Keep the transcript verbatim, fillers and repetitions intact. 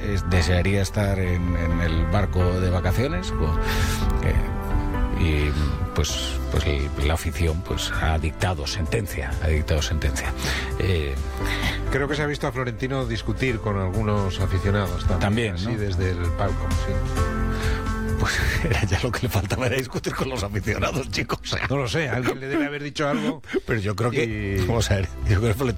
es, desearía estar en, en el barco de vacaciones, pues, eh, y pues, pues la afición pues ha dictado sentencia, ha dictado sentencia. Eh, Creo que se ha visto a Florentino discutir con algunos aficionados también, también, así ¿no? desde el palco, sí. Pues era ya lo que le faltaba, era discutir con los aficionados, chicos. No lo sé, alguien le debe haber dicho algo. Pero yo creo que, y... vamos a ver, yo creo que